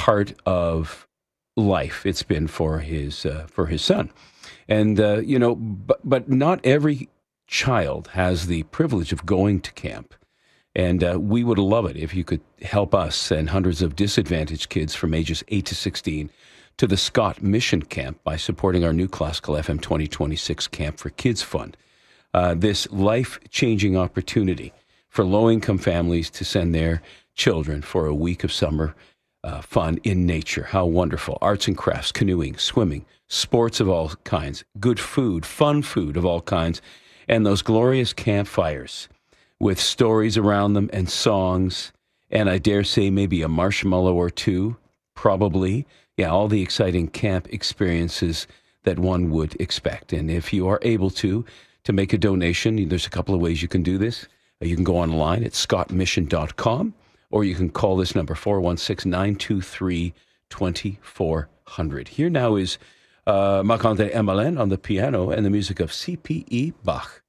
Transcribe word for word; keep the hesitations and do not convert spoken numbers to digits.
part of life it's been for his uh, for his son. And uh, you know, but but not every child has the privilege of going to camp. And uh, we would love it if you could help us send hundreds of disadvantaged kids from ages eight to sixteen to the Scott Mission Camp by supporting our new Classical F M twenty twenty-six Camp for Kids Fund. Uh, this life-changing opportunity for low-income families to send their children for a week of summer uh, fun in nature. How wonderful. Arts and crafts, canoeing, swimming, sports of all kinds, good food, fun food of all kinds, and those glorious campfires with stories around them and songs, and I dare say maybe a marshmallow or two, probably. Yeah, all the exciting camp experiences that one would expect. And if you are able to, to make a donation, there's a couple of ways you can do this. You can go online at scott mission dot com, or you can call this number, four one six, nine two three, two four zero zero. Here now is uh, Marc-André Emelin on the piano and the music of C P E Bach.